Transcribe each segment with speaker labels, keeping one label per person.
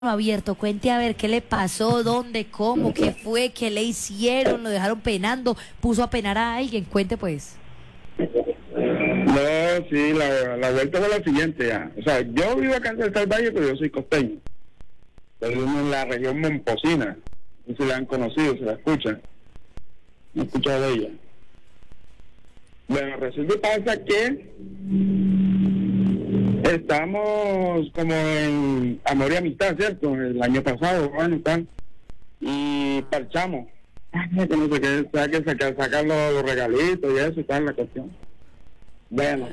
Speaker 1: abierto, cuente a ver qué le pasó, dónde, cómo, qué fue, qué le hicieron, lo dejaron penando, puso a penar a alguien, cuente pues.
Speaker 2: No, sí, la vuelta fue la siguiente ya. O sea, yo vivo acá en Celta del Valle, pero yo soy costeño. Estoy en la región Momposina. No sé si la han conocido, se la escuchan. No he escuchado de ella. Bueno, resulta y pasa que estamos como en amor y amistad, ¿cierto? El año pasado, bueno, tal. Y parchamos. Que no sé qué, sacar los regalitos y eso y tal, la cuestión. Bueno,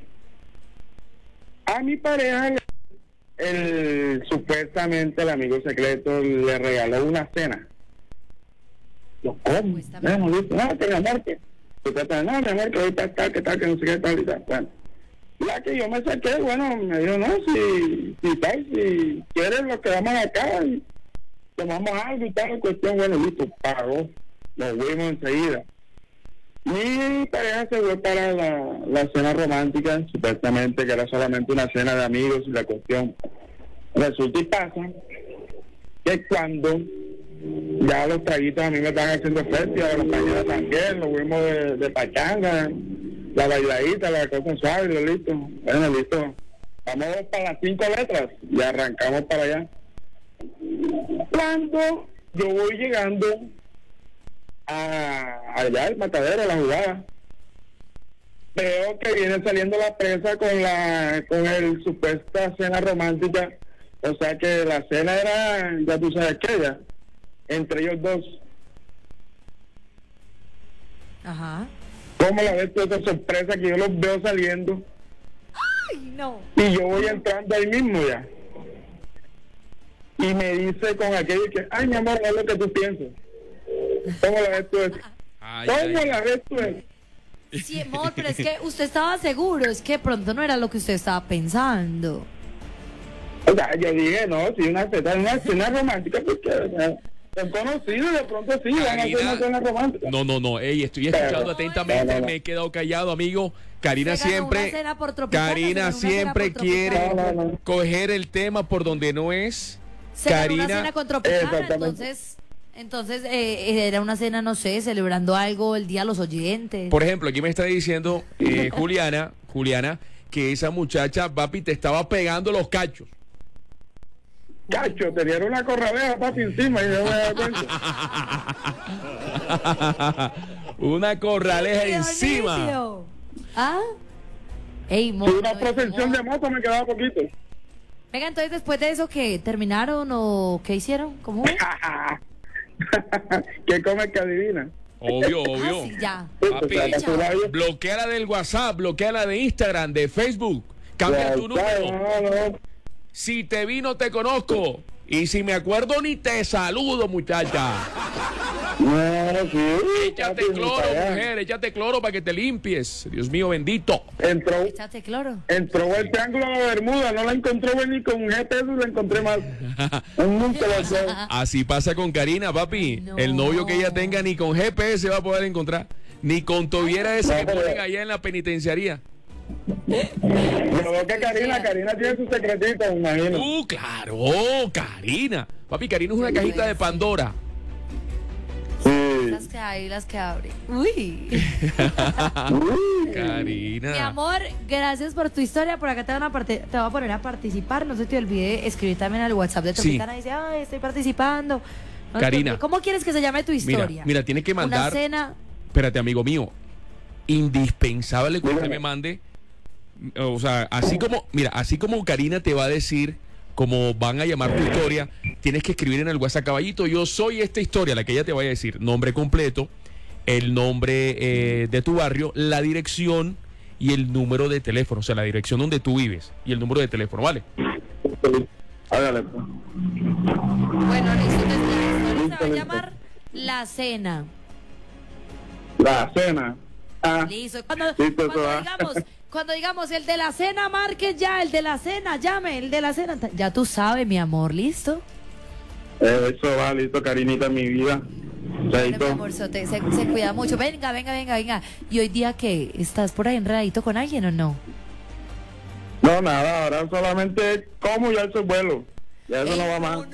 Speaker 2: a mi pareja, supuestamente el amigo secreto le regaló una cena. Yo, ¿cómo? Bueno, listo, no, que mi amor, que no, mi amor, que ahorita está, que tal, que no sé qué tal y tal. Bueno, la que yo me saqué, bueno, me dijo, no, si quieres lo que vamos acá y tomamos algo y tal, la cuestión, bueno, listo, pagó, nos fuimos enseguida. Mi pareja se fue para la cena romántica, supuestamente que era solamente una cena de amigos y la cuestión. Resulta y pasa que cuando ya los traguitos a mí me están haciendo efecto, los pañuelos también, los fuimos de pachanga, la bailadita, la cosa suave, lo listo. Bueno, listo. Vamos para las 5 letras y arrancamos para allá. Cuando yo voy llegando allá el matadero, la jugada, veo que viene saliendo la presa con el supuesta cena romántica, o sea que la cena era, ya tú sabes que ya, entre ellos dos.
Speaker 1: Ajá.
Speaker 2: ¿Cómo la ves tú esa sorpresa que yo los veo saliendo?
Speaker 1: Ay, no.
Speaker 2: Y yo voy entrando ahí mismo ya. Y me dice con aquello que, ay mi amor, no es lo que tú piensas. ¿Cómo la ves tú eso? ¿Cómo la ves tú eso?
Speaker 1: Sí, amor, pero es que usted estaba seguro, es que pronto no era lo que usted estaba pensando.
Speaker 2: O sea, yo dije, no, si una cena romántica, porque son conocidos, de pronto sí, van a hacer una cena romántica.
Speaker 3: No, estoy escuchando atentamente, me he quedado callado, amigo. Karina siempre quiere coger el tema por donde no es.
Speaker 1: Karina, una cena con Tropicana, entonces era una cena, no sé, celebrando algo, el día de los oyentes.
Speaker 3: Por ejemplo, aquí me está diciendo Juliana, que esa muchacha, papi, te estaba pegando los cachos.
Speaker 2: Cacho, te dieron una corraleja, papi, encima y no me da cuenta.
Speaker 3: Una corraleja encima.
Speaker 1: ¿Ah? Ey,
Speaker 2: una procesión de moto me quedaba poquito.
Speaker 1: Venga, entonces después de eso, ¿qué? ¿Terminaron o qué hicieron? ¿Cómo?
Speaker 2: ¿Qué come que adivina?
Speaker 3: Obvio.
Speaker 1: Sí, ya.
Speaker 3: Papi, bloqueala del WhatsApp, bloqueala de Instagram, de Facebook. Cambia tu número.
Speaker 2: No.
Speaker 3: Si te vi, no te conozco. Y si me acuerdo, ni te saludo, muchacha.
Speaker 2: No, sí.
Speaker 3: Échate cloro, mujer, échate cloro para que te limpies. Dios mío, bendito.
Speaker 1: Échate cloro.
Speaker 2: Entró el triángulo de Bermuda, no la encontré ni con un GPS, la encontré más. Nunca la sé.
Speaker 3: Así pasa con Karina, papi. No. El novio que ella tenga ni con GPS va a poder encontrar. Ni con tobiera esa que ponen allá en la penitenciaría.
Speaker 2: Pero veo que Karina tiene su secretito, me imagino.
Speaker 3: Claro, Karina. Papi, Karina es una cajita de Pandora.
Speaker 2: Sí.
Speaker 1: Las que abre. Uy.
Speaker 3: Karina.
Speaker 1: Mi amor, gracias por tu historia. Por acá te voy a poner a participar. No se te olvide escribir también al WhatsApp de Tropicana. Sí. Dice, ay, estoy participando. No,
Speaker 3: Karina.
Speaker 1: ¿Cómo quieres que se llame tu historia?
Speaker 3: Mira, tienes que mandar.
Speaker 1: Una cena.
Speaker 3: Espérate, amigo mío. Indispensable que usted me mande. O sea, así como Karina te va a decir cómo van a llamar tu historia, tienes que escribir en el WhatsApp, caballito, yo soy esta historia, la que ella te vaya a decir, nombre completo, el nombre de tu barrio, la dirección y el número de teléfono, o sea, la dirección donde tú vives y el número de teléfono, ¿vale?
Speaker 2: Hágale.
Speaker 1: Bueno, listo, entonces la historia se va a llamar La Cena.
Speaker 2: La Cena.
Speaker 1: Listo. Cuando digamos el de la cena, marque ya, el de la cena, llame, el de la cena. Ya tú sabes, mi amor, ¿listo?
Speaker 2: Eso va, listo, Karinita, mi vida.
Speaker 1: Bueno, mi amorzote, se cuida mucho. Venga. ¿Y hoy día qué? ¿Estás por ahí enredadito con alguien o no?
Speaker 2: No, nada, ahora solamente como ya ese vuelo. Ya eso no va más.